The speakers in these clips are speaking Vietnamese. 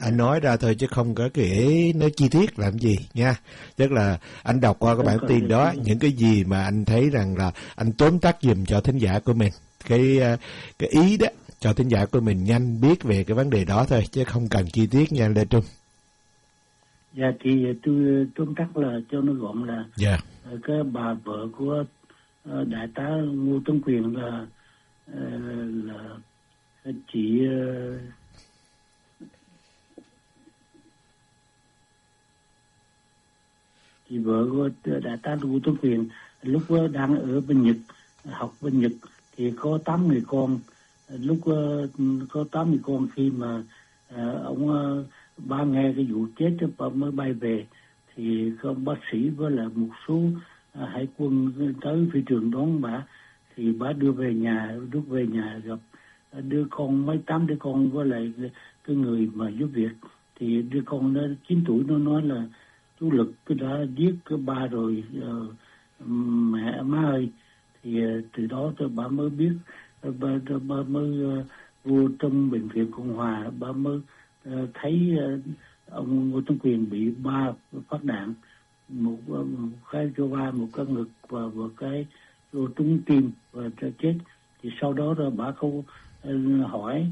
Anh nói ra thôi chứ không có kể nói chi tiết làm gì nha. Tức là anh đọc qua cái bản tin đó, những cái gì mà anh thấy rằng là anh tóm tắt giùm cho thính giả của mình. Cái ý đó cho thính giả của mình nhanh biết về cái vấn đề đó thôi, chứ không cần chi tiết nha Lê Trung. Dạ thì tôi tóm tắt là cho nó gọn là cái bà vợ của đại tá Ngô Tấn Quyền là chị vợ của đại tá Ngô Tấn Quyền lúc đang ở bên Nhật, học bên Nhật thì có 8 người con. Lúc có 8 người con, khi mà ba nghe cái vụ chết bà mới bay về thì có bác sĩ với lại một số hải quân tới phi trường đón bà, thì bà đưa về nhà gặp đứa con, mấy 8 đứa con với lại cái người mà giúp việc. Thì đứa con nó 9 tuổi nó nói là chú Lực đã giết cái ba rồi, mẹ má ơi. Thì từ đó bà mới biết, bà mới vô trong bệnh viện Cộng Hòa, bà mới thấy ông Ngô Tấn Quyền bị 3 phát đạn, một cái cho ba, một cái ngực và một cái vô trúng tim và chết. Thì sau đó rồi bà không hỏi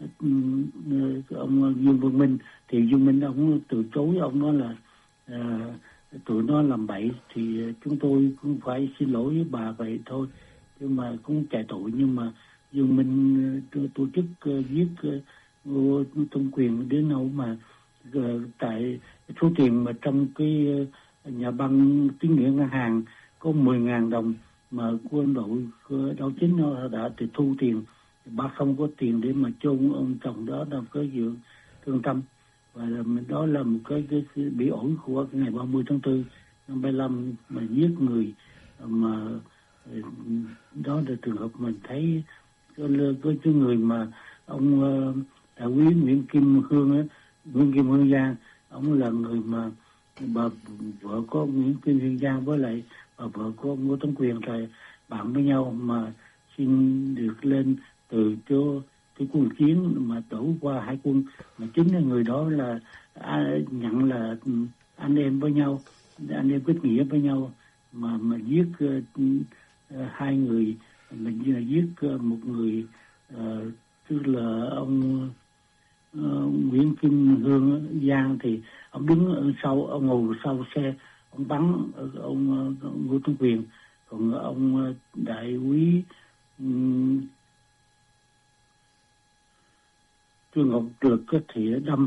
ông Dương Văn Minh, thì Dương Minh ông từ chối, ông nói là tụi nó làm bậy thì chúng tôi cũng phải xin lỗi với bà vậy thôi, nhưng mà cũng chạy tội. Nhưng mà Dương Minh tổ chức giết Ngô Tấn Quyền đến đâu mà tại số tiền mà trong cái nhà băng tín nghĩa ngân hàng có 10.000 đồng mà quân đội đảo chính nó đã tịch thu tiền, bà không có tiền để mà chôn ông chồng đó, là cái dự thương tâm. Và đó là một cái bị ổi của ngày 30 tháng 4 năm 75 mà giết người. Mà đó là trường hợp mình thấy cái người mà ông đại úy Nguyễn Kim Hương Giang, ông là người mà bà vợ có Nguyễn Kim Hương Giang với lại bà vợ của Ngô Tấn Quyền là bạn với nhau, mà xin được lên từ cho cái quân chiến mà đổ qua hải quân, mà chính là người đó là nhận là anh em với nhau, anh em kết nghĩa với nhau, mà giết hai người, mình giết một người, tức là ông Nguyễn Kim Hương Giang. Thì ông đứng ở sau, ông ngồi sau xe, ông bắn ông Ngô Tấn Quyền. Còn ông đại úy Trương Ngọc Lực thì đâm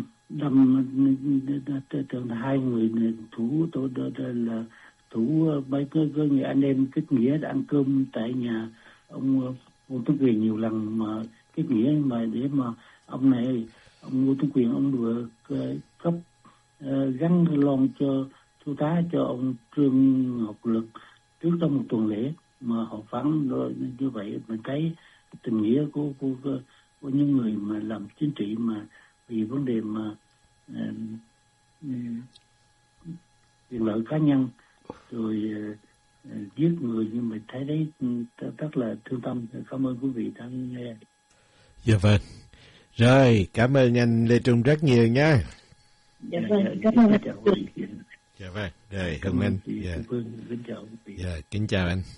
hai người này, thủ là thủ mấy cái người anh em kết nghĩa đã ăn cơm tại nhà ông Ngô Tấn Quyền nhiều lần, mà kết nghĩa mà để mà ông Ngô Tấn Quyền ông vừa cấp gắn lon cho chú tá cho ông Trương Ngọc Lực trước trong một tuần lễ, mà họ phán rồi. Như vậy mình thấy tình nghĩa của những người mà làm chính trị mà vì vấn đề mà quyền lợi cá nhân rồi giết người, nhưng mình thấy đấy rất là thương tâm. Cảm ơn quý vị đã nghe. Dạ vâng. Rồi, cảm ơn anh Lê Trung rất nhiều nha. Dạ vâng, cảm ơn anh. Dạ vâng, rồi Hồng Anh. Dạ, kính chào anh.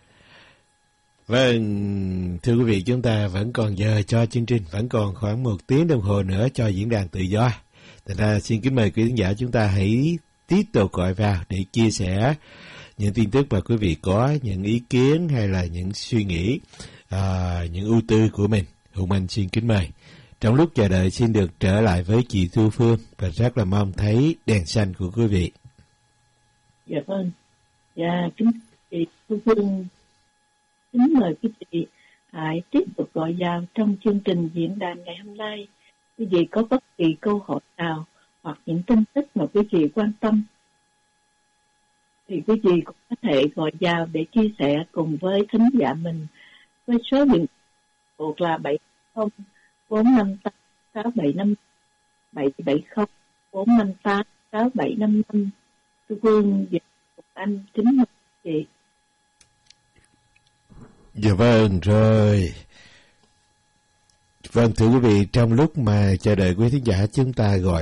Vâng, thưa quý vị, chúng ta vẫn còn giờ cho chương trình, vẫn còn khoảng 1 tiếng đồng hồ nữa cho diễn đàn tự do. Thành ra xin kính mời quý khán giả chúng ta hãy tiếp tục gọi vào để chia sẻ những tin tức mà quý vị có, những ý kiến hay là những suy nghĩ, những ưu tư của mình. Hùng Anh xin kính mời. Trong lúc chờ đợi xin được trở lại với chị Thu Phương và rất là mong thấy đèn xanh của quý vị. Dạ vâng. Dạ, kính chị Thu Phương, kính mời quý vị hãy tiếp tục gọi vào trong chương trình diễn đàn ngày hôm nay. Quý vị có bất kỳ câu hỏi nào hoặc những tin tức mà quý vị quan tâm thì quý vị cũng có thể gọi vào để chia sẻ cùng với thính giả mình với số điện thoại là 70 458 6755 770 458 6755. Tôi Phương và anh kính mời chị. Dạ vâng, rồi. Vâng, thưa quý vị, trong lúc mà chờ đợi quý thính giả chúng ta gọi